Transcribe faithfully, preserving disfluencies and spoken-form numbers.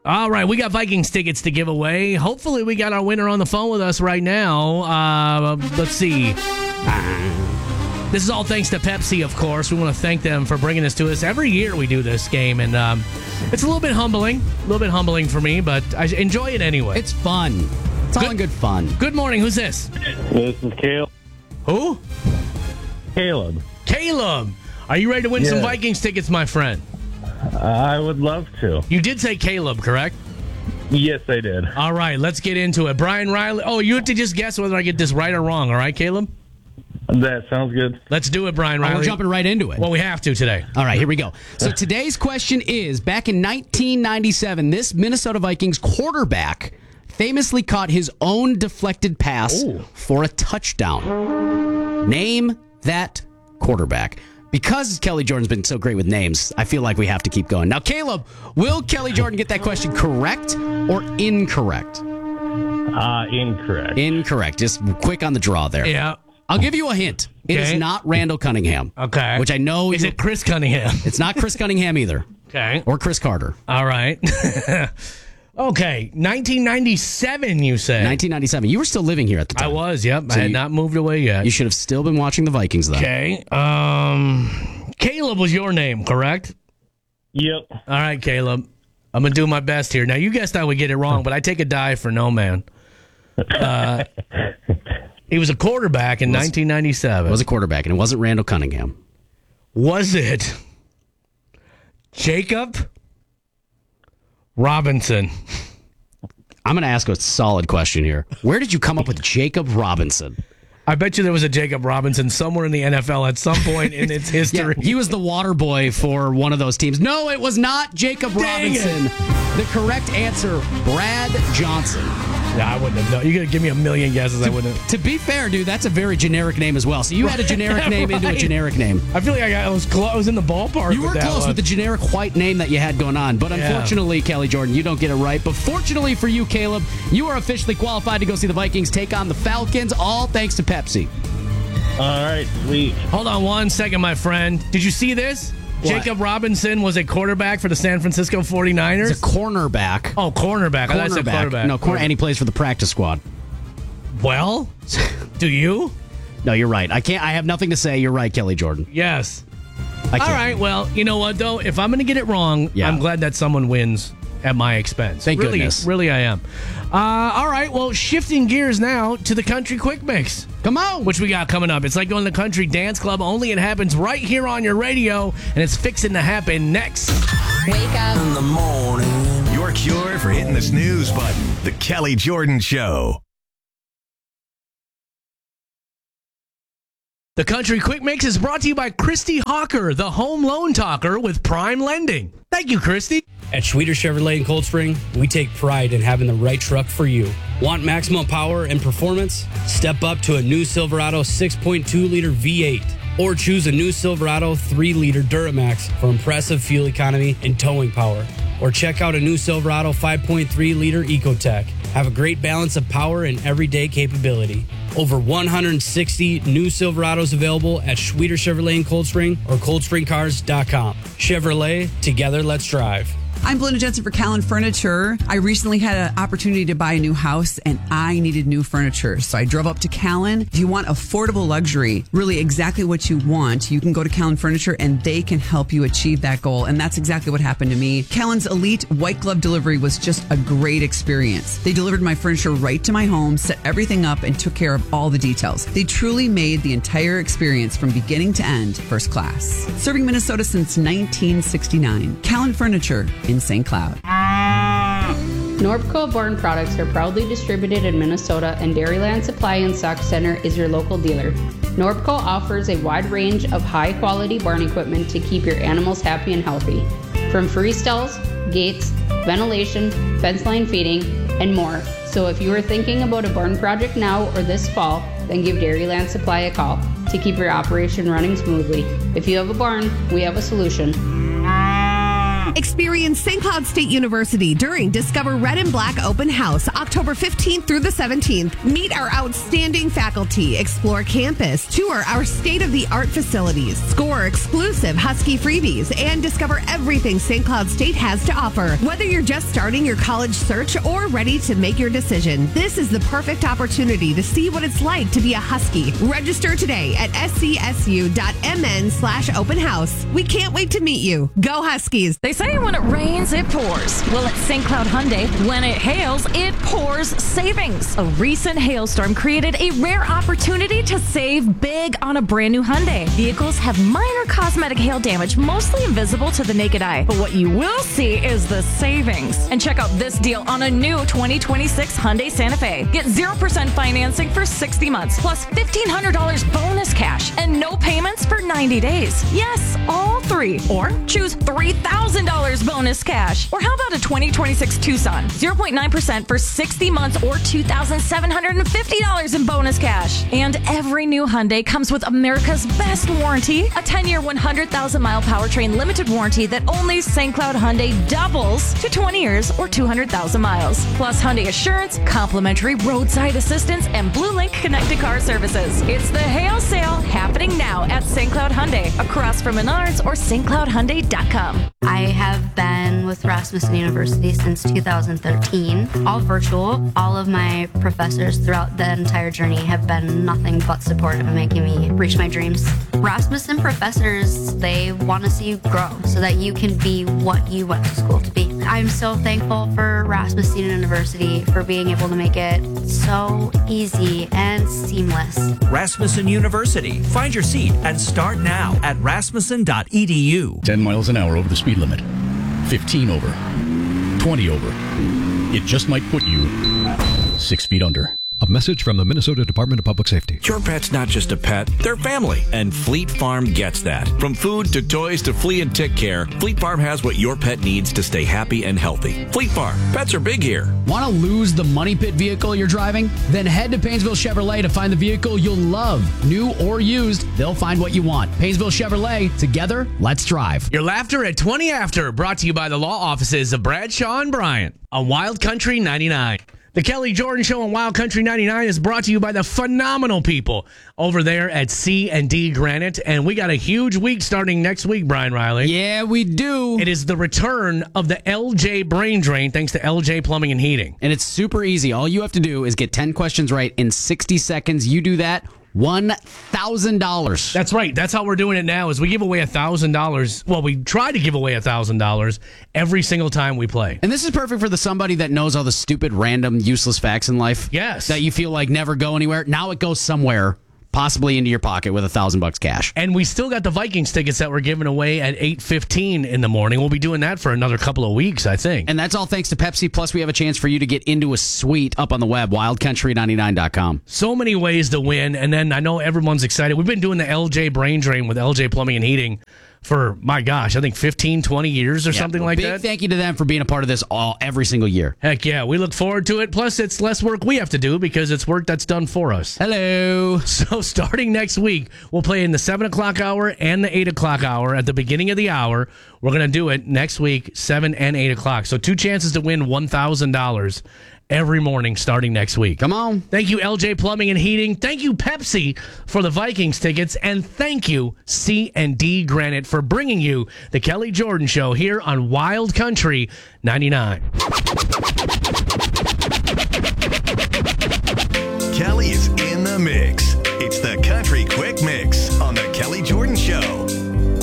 All right, we got Vikings tickets to give away. Hopefully, we got our winner on the phone with us right now. Uh, let's see. This is all thanks to Pepsi, of course. We want to thank them for bringing this to us. Every year we do this game, and um, it's a little bit humbling. A little bit humbling for me, but I enjoy it anyway. It's fun. It's all in good fun. Good morning. Who's this? This is Caleb. Who? Caleb. Caleb. Are you ready to win Yeah. some Vikings tickets, my friend? I would love to. You did say Caleb, correct? Yes, I did. All right, let's get into it. Brian Riley. Oh, you have to just guess whether I get this right or wrong. All right, Caleb? That sounds good. Let's do it, Brian Oh, Riley. we're jumping right into it. Well, we have to today. All right, here we go. So today's question is, back in nineteen ninety-seven, this Minnesota Vikings quarterback famously caught his own deflected pass Ooh. for a touchdown. Name that quarterback. Because Kelly Jordan's been so great with names, I feel like we have to keep going. Now, Caleb, will Kelly Jordan get that question correct or incorrect? Uh, incorrect. Incorrect. Just quick on the draw there. Yeah. I'll give you a hint. It Okay. is not Randall Cunningham. Okay. Which I know Is you- it Chris Cunningham? It's not Chris Cunningham either. Okay. Or Chris Carter. All right. Okay. nineteen ninety-seven, you said. nineteen ninety-seven. You were still living here at the I time. was, yep. So I had you- not moved away yet. You should have still been watching the Vikings then. Okay. Um, Caleb was your name, correct? Yep. All right, Caleb. I'm going to do my best here. Now, you guessed I would get it wrong, but I take a dive for no man. Uh, he was a quarterback in Was- nineteen ninety-seven. It was a quarterback, and it wasn't Randall Cunningham. Was it Jacob Robinson? I'm going to ask a solid question here. Where did you come up with Jacob Robinson? I bet you there was a Jacob Robinson somewhere in the N F L at some point in its Yeah, history. he was the water boy for one of those teams. No, it was not Jacob Dang Robinson. it. The correct answer, Brad Johnson. Yeah, I wouldn't have known. You're going to give me a million guesses. I wouldn't have. To be fair, dude, that's a very generic name as well. So you had a generic name into a Right. generic name. I feel like I, got, I was close. I was in the ballpark. You with were that close one. with the generic white name that you had going on. But Yeah. unfortunately, Kelly Jordan, you don't get it right. But fortunately for you, Caleb, you are officially qualified to go see the Vikings take on the Falcons, all thanks to Pepsi. All right, sweet. Hold on one second, my friend. Did you see this? What? Jacob Robinson was a quarterback for the San Francisco forty-niners. He's a cornerback. Oh, cornerback. I thought it said Cornerback. quarterback. No, corner, and he plays for the practice squad. Well, do you? No, you're right. I can't. I have nothing to say. You're right, Kelly Jordan. Yes. I can't. All right. Well, you know what, though? If I'm going to get it wrong, Yeah. I'm glad that someone wins at my expense. Thank really, goodness. Really, I am. Uh, all right. Well, shifting gears now to the Country Quick Mix. Come on. Which we got coming up. It's like going to the Country Dance Club, only it happens right here on your radio, and it's fixing to happen next. Wake up. In the morning. Your cure for hitting the snooze button. The Kelly Jordan Show. The Country Quick Mix is brought to you by Christy Hawker, the home loan talker with Prime Lending. Thank you, Christy. At Schweter Chevrolet in Cold Spring, we take pride in having the right truck for you. Want maximum power and performance? Step up to a new Silverado six point two liter V eight. Or choose a new Silverado three liter Duramax for impressive fuel economy and towing power. Or check out a new Silverado five point three liter Ecotec. Have a great balance of power and everyday capability. Over one hundred sixty new Silverados available at Schweter Chevrolet in Cold Spring or cold spring cars dot com. Chevrolet, together let's drive. I'm Belinda Jensen for Callan Furniture. I recently had an opportunity to buy a new house and I needed new furniture. So I drove up to Callan. If you want affordable luxury, really exactly what you want, you can go to Callan Furniture and they can help you achieve that goal. And that's exactly what happened to me. Callan's Elite White Glove Delivery was just a great experience. They delivered my furniture right to my home, set everything up, and took care of all the details. They truly made the entire experience from beginning to end first class. Serving Minnesota since nineteen sixty-nine. Callan Furniture in Saint Cloud. Norpco Barn products are proudly distributed in Minnesota, and Dairyland Supply and Stock Center is your local dealer. Norpco offers a wide range of high-quality barn equipment to keep your animals happy and healthy. From free stalls, gates, ventilation, fence line feeding, and more. So if you are thinking about a barn project now or this fall, then give Dairyland Supply a call to keep your operation running smoothly. If you have a barn, we have a solution. Experience Saint Cloud State University during Discover Red and Black Open House, October fifteenth through the seventeenth. Meet our outstanding faculty, explore campus, tour our state-of-the-art facilities, score exclusive Husky freebies, and discover everything Saint Cloud State has to offer. Whether you're just starting your college search or ready to make your decision, this is the perfect opportunity to see what it's like to be a Husky. Register today at scsu.mn slash open house. We can't wait to meet you. Go Huskies. They say when it rains, it pours. Well, at Saint Cloud Hyundai, when it hails, it pours savings. A recent hailstorm created a rare opportunity to save big on a brand new Hyundai. Vehicles have minor cosmetic hail damage, mostly invisible to the naked eye. But what you will see is the savings. And check out this deal on a new twenty twenty-six Hyundai Santa Fe. Get zero percent financing for sixty months, plus fifteen hundred dollars bonus cash, and no payments for ninety days. Yes, all three. Or choose three thousand dollars bonus cash. Or how about a twenty twenty-six Tucson? zero point nine percent for sixty months or two thousand seven hundred fifty dollars in bonus cash. And every new Hyundai comes with America's best warranty, a ten-year, one hundred thousand mile powertrain limited warranty that only Saint Cloud Hyundai doubles to twenty years or two hundred thousand miles. Plus Hyundai Assurance, complimentary roadside assistance, and Blue Link connected car services. It's the hail sale happening now at Saint Cloud Hyundai, across from Menards or st cloud hyundai dot com. I have been with Rasmussen University since two thousand thirteen, all virtual. All of my professors throughout the entire journey have been nothing but supportive of making me reach my dreams. Rasmussen professors, they want to see you grow so that you can be what you went to school to be. I'm so thankful for Rasmussen University for being able to make it so easy and seamless. Rasmussen University. Find your seat and start now at rasmussen dot e d u. ten miles an hour over the speed limit. fifteen over. twenty over. It just might put you six feet under. A message from the Minnesota Department of Public Safety. Your pet's not just a pet, they're family. And Fleet Farm gets that. From food to toys to flea and tick care, Fleet Farm has what your pet needs to stay happy and healthy. Fleet Farm, pets are big here. Want to lose the money pit vehicle you're driving? Then head to Painesville Chevrolet to find the vehicle you'll love. New or used, they'll find what you want. Painesville Chevrolet, together, let's drive. Your laughter at twenty after, brought to you by the law offices of Bradshaw and Bryant on Wild Country ninety-nine. The Kelly Jordan Show on Wild Country ninety-nine is brought to you by the phenomenal people over there at C and D Granite. And we got a huge week starting next week, Brian Riley. Yeah, we do. It is the return of the L J Brain Drain, thanks to L J Plumbing and Heating. And it's super easy. All you have to do is get ten questions right in sixty seconds. You do that, one thousand dollars. That's right. That's how we're doing it now, is we give away one thousand dollars. Well, we try to give away one thousand dollars every single time we play. And this is perfect for the somebody that knows all the stupid, random, useless facts in life. Yes. That you feel like never go anywhere. Now it goes somewhere, possibly into your pocket with a thousand bucks cash. And we still got the Vikings tickets that we're giving away at eight fifteen in the morning. We'll be doing that for another couple of weeks, I think. And that's all thanks to Pepsi. Plus, we have a chance for you to get into a suite up on the web, wild country ninety-nine dot com. So many ways to win. And then I know everyone's excited. We've been doing the L J Brain Drain with L J Plumbing and Heating for, my gosh, I think fifteen, twenty years or yeah, something like big that. Big thank you to them for being a part of this all every single year. Heck yeah, we look forward to it. Plus, it's less work we have to do because it's work that's done for us. Hello. So starting next week, we'll play in the seven o'clock hour and the eight o'clock hour at the beginning of the hour. We're going to do it next week, seven and eight o'clock. So two chances to win one thousand dollars every morning starting next week. Come on. Thank you, L J Plumbing and Heating. Thank you, Pepsi, for the Vikings tickets. And thank you, C and D Granite, for bringing you the Kelly Jordan Show here on Wild Country ninety-nine. Kelly is in the mix.